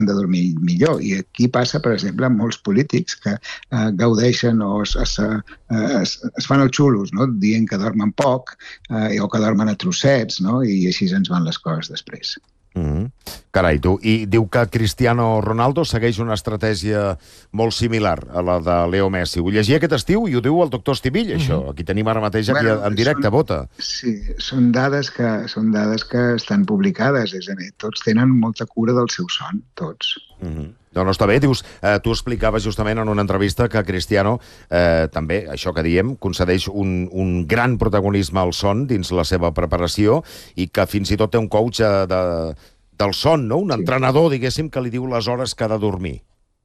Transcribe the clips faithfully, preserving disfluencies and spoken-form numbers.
de dormir millor. I aquí passa, per exemple, amb molts polítics que eh, gaudeixen o es, es, es, es fan els xulos, no? Dient que dormen poc eh, o que dormen a trossets, no? I així ens van les coses després. Mm-hmm. Carai, tu. I diu que Cristiano Ronaldo segueix una estratègia molt similar a la de Leo Messi. Ho llegia aquest estiu i ho diu el doctor Estivill, això. Mm-hmm. Aquí tenim ara mateix aquí bueno, en directe, són, Bota. Sí, són dades, que, són dades que estan publicades. És a dir, tots tenen molta cura del seu son, tots. Mm-hmm. No, no està bé. Dius, eh, tu explicaves justament en una entrevista que Cristiano eh, també, això que diem, concedeix un, un gran protagonisme al son dins la seva preparació i que fins i tot té un coach eh, de, del son, no? Un sí. entrenador, diguéssim, que li diu les hores que ha de dormir.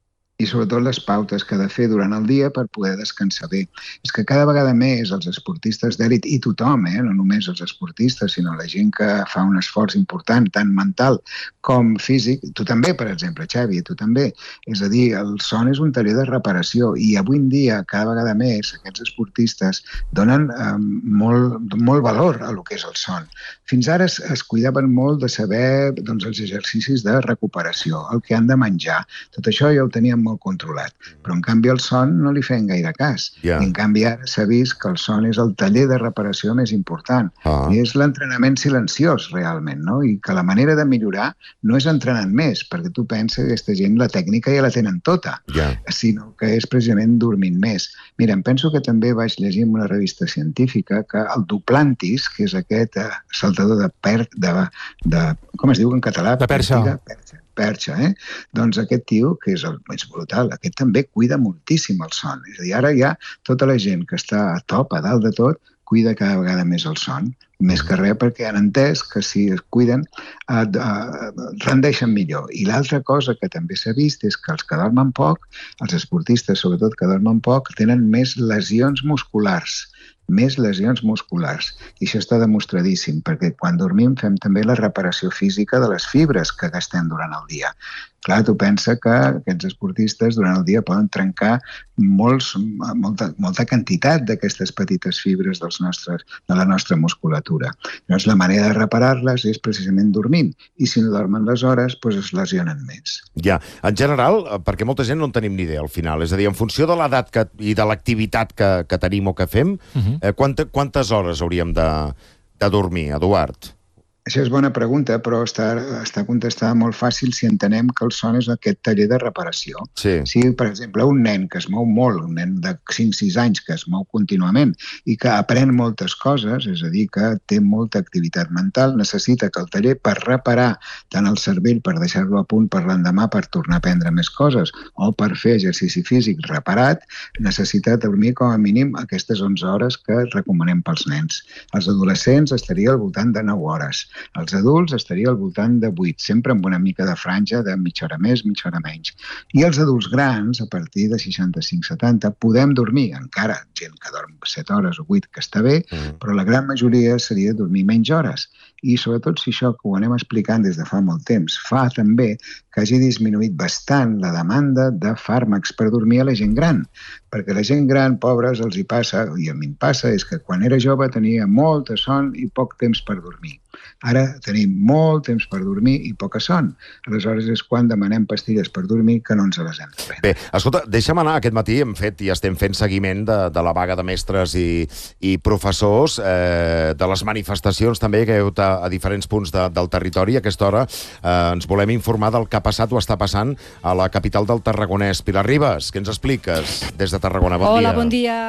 I sobretot les pautes que ha de fer durant el dia per poder descansar bé. És que cada vegada més els esportistes d'èlit, i tothom, eh, no només els esportistes, sinó la gent que fa un esforç important, tant mental com físic, tu també, per exemple, Xavi, tu també. És a dir, el son és un taller de reparació i avui en dia, cada vegada més, aquests esportistes donen eh, molt, molt valor a lo que és el son. Fins ara es, es cuidaven molt de saber doncs, els exercicis de recuperació, el que han de menjar. Tot això ja ho teníem molt controlat, però en canvi el son no li feien gaire cas. Yeah. I en canvi ara s'ha vist que el son és el taller de reparació més important. Ah. I és l'entrenament silenciós, realment, no? I que la manera de millorar no és entrenant més, perquè tu penses que aquesta gent la tècnica ja la tenen tota, yeah. sinó que és precisament dormint més. Mira, em penso que també vaig llegir en una revista científica que el Duplantis, que és aquest eh, saltador de per... De, de, com es diu en català? De perxa. Perxa. perxa, eh? Doncs aquest tio, que és el més brutal, aquest també cuida moltíssim el son. És a dir, ara ja tota la gent que està a top, a dalt de tot, cuida cada vegada més el son. Més que res perquè han entès que si es cuiden eh, eh, rendeixen millor. I l'altra cosa que també s'ha vist és que els que dormen poc, els esportistes sobretot que dormen poc, tenen més lesions musculars. més lesions musculars. I això està demostradíssim, perquè quan dormim fem també la reparació física de les fibres que gastem durant el dia. Clar, tu pensa que aquests esportistes durant el dia poden trencar molts, molta, molta quantitat d'aquestes petites fibres dels nostres, de la nostra musculatura. Llavors, la manera de reparar-les és precisament dormint, i si no dormen les hores, doncs es lesionen més. Ja, en general, perquè molta gent no en tenim ni idea al final, és a dir, en funció de l'edat que, i de l'activitat que, que tenim o que fem, uh-huh. eh, quanta, quantes hores hauríem de, de dormir, Eduard? Això és bona pregunta, però està, està contestada molt fàcil si entenem que el son és aquest taller de reparació. Sí. Si, per exemple, un nen que es mou molt, un nen de cinc sis anys que es mou contínuament i que aprèn moltes coses, és a dir, que té molta activitat mental, necessita que el taller per reparar tant el cervell, per deixar-lo a punt per l'endemà, per tornar a aprendre més coses, o per fer exercici físic reparat, necessita dormir com a mínim aquestes onze hores que recomanem pels nens. Els adolescents estaria al voltant de nou hores. Els adults estaria al voltant de vuit, sempre amb una mica de franja de mitja hora més, mitja hora menys. I els adults grans, a partir de seixanta-cinc setanta, podem dormir, encara gent que dorm set hores o vuit, que està bé, mm. però la gran majoria seria dormir menys hores. I sobretot si això, que ho anem explicant des de fa molt temps, fa també que hagi disminuït bastant la demanda de fàrmacs per dormir a la gent gran. Perquè la gent gran, pobres, els hi passa, i a mi em passa, és que quan era jove tenia molta son i poc temps per dormir. Ara tenim molt temps per dormir i poca son. Aleshores és quan demanem pastilles per dormir que no ens les hem de prendre. Bé, escolta, deixa'm anar. Aquest matí hem fet i estem fent seguiment de, de la vaga de mestres i, i professors, eh, de les manifestacions també que hi ha hagut a, a diferents punts de, del territori. A aquesta hora eh, ens volem informar del que ha passat o està passant a la capital del Tarragonès. Pilar Ribas, què ens expliques des de Tarragona? Bon Hola, dia. bon dia.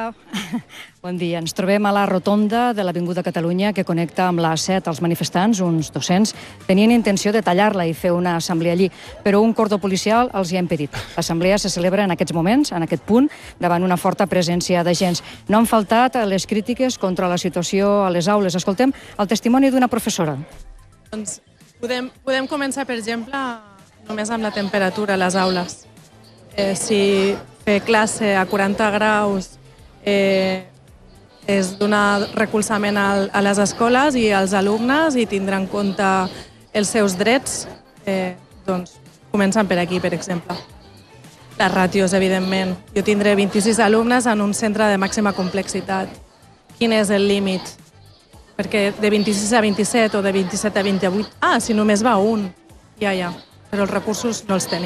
Bon dia. Ens trobem a la rotonda de l'Avinguda Catalunya que connecta amb l'A set. Els manifestants, uns dos-cents, tenien intenció de tallar-la i fer una assemblea allí, però un cordó policial els hi ha impedit. L'assemblea se celebra en aquests moments, en aquest punt, davant una forta presència d'agents. No han faltat les crítiques contra la situació a les aules. Escoltem el testimoni d'una professora. Doncs podem, podem començar, per exemple, només amb la temperatura a les aules. Eh, si fer classe a quaranta graus eh, és donar recolzament a les escoles i als alumnes i tindre en compte els seus drets, eh, doncs comencen per aquí, per exemple. Les ràtios, evidentment. Jo tindré vint-i-sis alumnes en un centre de màxima complexitat. Quin és el límit? Perquè de vint-i-sis a vint-i-set o de vint-i-set a vint-i-vuit... Ah, si només va un. Ja, ja. Però els recursos no els tenim.